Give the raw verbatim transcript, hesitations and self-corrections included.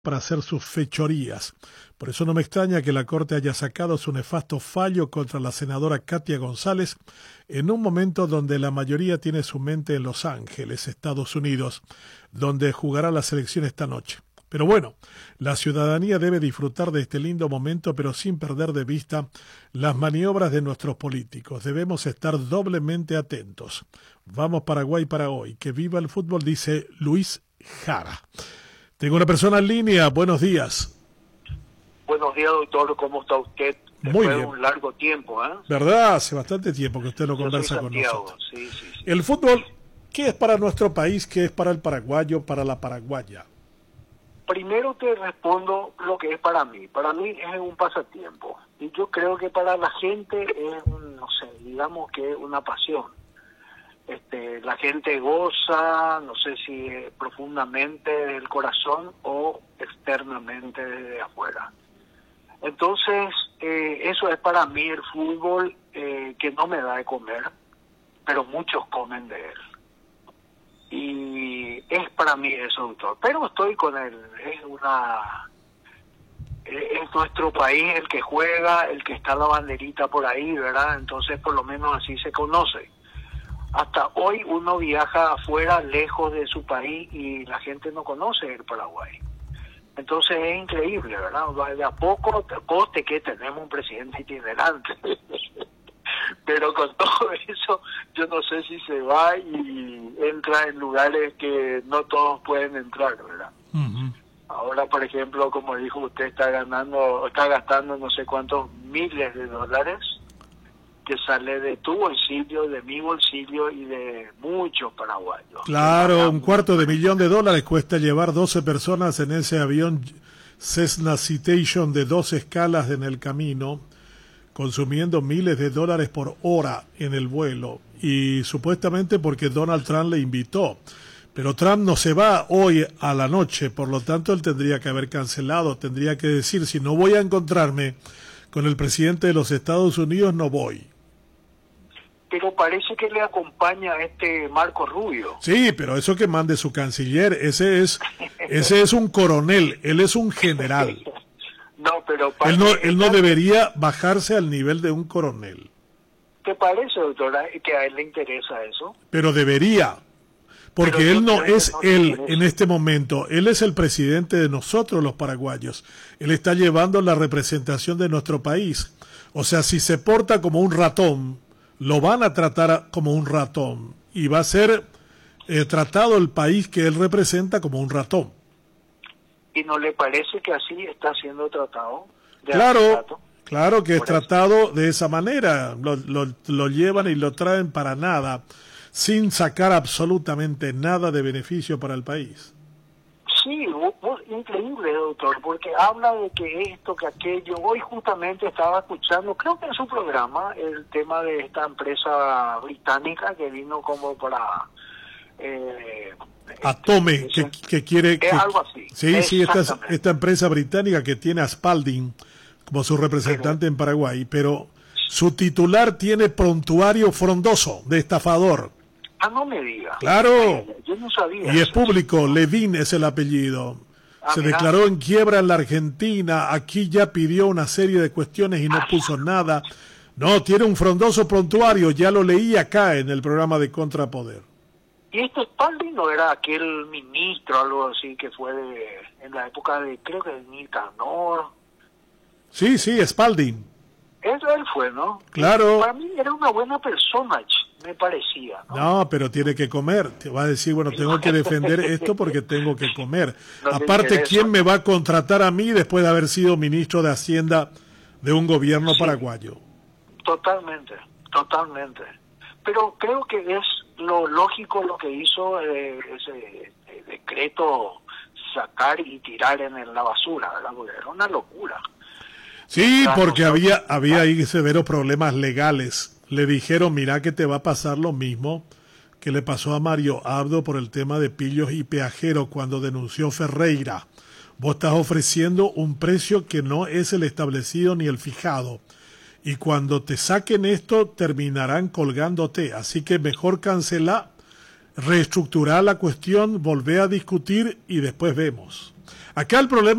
para hacer sus fechorías. Por eso no me extraña que la Corte haya sacado su nefasto fallo contra la senadora Katia González en un momento donde la mayoría tiene su mente en Los Ángeles, Estados Unidos, donde jugará la selección esta noche. Pero bueno, la ciudadanía debe disfrutar de este lindo momento, pero sin perder de vista las maniobras de nuestros políticos. Debemos estar doblemente atentos. Vamos Paraguay para hoy. Que viva el fútbol, dice Luis Jara. Tengo una persona en línea. Buenos días. Buenos días, doctor. ¿Cómo está usted? Muy Después de bien. un largo tiempo, ¿eh? ¿Verdad? Hace bastante tiempo que usted no Yo conversa soy con Santiago, nosotros. sí, sí, sí. El fútbol, ¿qué es para nuestro país? ¿Qué es para el paraguayo, para la paraguaya? Primero te respondo lo que es para mí. Para mí es un pasatiempo. Y yo creo que para la gente es, un, no sé, digamos que es una pasión. Este, la gente goza, no sé si profundamente del corazón o externamente desde afuera. Entonces, eh, eso es para mí el fútbol eh, que no me da de comer, pero muchos comen de él. Y es para mí eso, doctor. Pero estoy con él, es una... es nuestro país el que juega, el que está la banderita por ahí, ¿verdad? Entonces, por lo menos así se conoce. Hasta hoy uno viaja afuera, lejos de su país, y la gente no conoce el Paraguay. Entonces es increíble, ¿verdad? De a poco, coste que tenemos un presidente itinerante. Pero con todo eso, yo no sé si se va y entra en lugares que no todos pueden entrar, ¿verdad? Uh-huh. Ahora, por ejemplo, como dijo usted, está ganando, está gastando no sé cuántos miles de dólares que sale de tu bolsillo, de mi bolsillo y de muchos paraguayos. Claro, un cuarto de millón de dólares cuesta llevar doce personas en ese avión Cessna Citation de dos escalas en el camino, consumiendo miles de dólares por hora en el vuelo, y supuestamente porque Donald Trump le invitó. Pero Trump no se va hoy a la noche, por lo tanto él tendría que haber cancelado, tendría que decir, si no voy a encontrarme con el presidente de los Estados Unidos, no voy. Pero parece que le acompaña este Marco Rubio. Sí, pero eso que mande su canciller, ese es ese es un coronel, él es un general. No, pero... Él no, él no debería bajarse al nivel de un coronel. ¿Te parece, doctora, que a él le interesa eso? Pero debería, porque Pero él no yo creo es que no le él interesa. en este momento, él es el presidente de nosotros los paraguayos. Él está llevando la representación de nuestro país. O sea, si se porta como un ratón, lo van a tratar como un ratón y va a ser eh, tratado el país que él representa como un ratón. ¿Y no le parece que así está siendo tratado? de Claro, asesinato? claro que es Por eso. tratado de esa manera, lo, lo, lo llevan y lo traen para nada, sin sacar absolutamente nada de beneficio para el país. Sí, vos- vos- increíble, doctor, porque habla de que esto, que aquello. Hoy justamente estaba escuchando, creo que en su programa, el tema de esta empresa británica que vino como para... Eh, Atome, que, que quiere... Que, Es algo así. Sí, sí, esta, Exactamente. esta empresa británica que tiene a Spalding como su representante en Paraguay, pero su titular tiene prontuario frondoso de estafador. Ah, no me diga. Claro. Yo no sabía. Y es eso. público, Levin es el apellido. Ah, Se mirá. declaró en quiebra en la Argentina, aquí ya pidió una serie de cuestiones y no puso nada. No, tiene un frondoso prontuario, ya lo leí acá en el programa de Contrapoder. Y este Spalding no era aquel ministro, algo así, que fue de, en la época de, creo que de Nicanor. Sí, sí, Spalding. Eso él fue, ¿no? Claro. Para mí era una buena persona, ch, me parecía, ¿no? No, pero tiene que comer. Te va a decir, bueno, tengo que defender esto porque tengo que comer. No le Aparte, interesa. ¿quién me va a contratar a mí después de haber sido ministro de Hacienda de un gobierno Sí. paraguayo? Totalmente, totalmente. Pero creo que es lo lógico lo que hizo eh, ese eh, decreto, sacar y tirar en el- la basura, ¿verdad? Porque era una locura. Sí, Claro, porque no, había había no. ahí severos problemas legales. Le dijeron, mira que te va a pasar lo mismo que le pasó a Mario Abdo por el tema de pillos y peajeros cuando denunció Ferreira. Vos estás ofreciendo un precio que no es el establecido ni el fijado. Y cuando te saquen esto, terminarán colgándote. Así que mejor cancela reestructurar la cuestión, volver a discutir y después vemos. Acá el problema